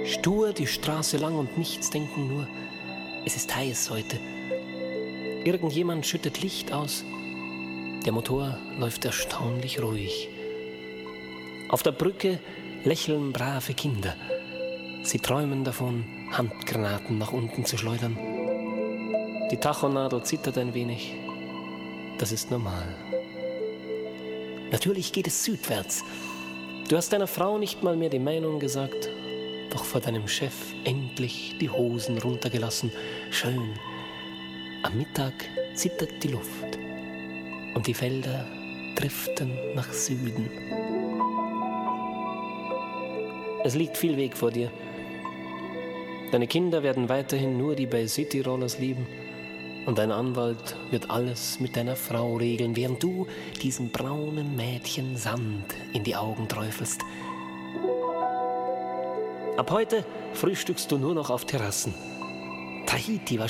Stur die Straße lang und nichts denken nur. Es ist heiß heute. Irgendjemand schüttet Licht aus. Der Motor läuft erstaunlich ruhig. Auf der Brücke lächeln brave Kinder. Sie träumen davon, Handgranaten nach unten zu schleudern. Die Tachonadel zittert ein wenig. Das ist normal. Natürlich geht es südwärts. Du hast deiner Frau nicht mal mehr die Meinung gesagt, doch vor deinem Chef endlich die Hosen runtergelassen. Schön. Am Mittag zittert die Luft und die Felder driften nach Süden. Es liegt viel Weg vor dir. Deine Kinder werden weiterhin nur die Bay City Rollers lieben und dein Anwalt wird alles mit deiner Frau regeln, während du diesem braunen Mädchen Sand in die Augen träufelst. Ab heute frühstückst du nur noch auf Terrassen. Tahiti